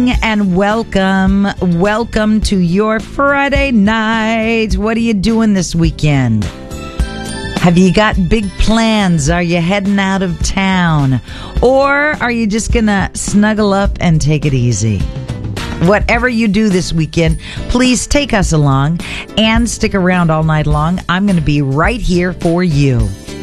And welcome to your Friday night. What are you doing this weekend? Have you got big plans? Are you heading out of town? Or are you just gonna snuggle up and take it easy? Whatever you do this weekend, please take us along and stick around all night long. I'm going to be right here for you.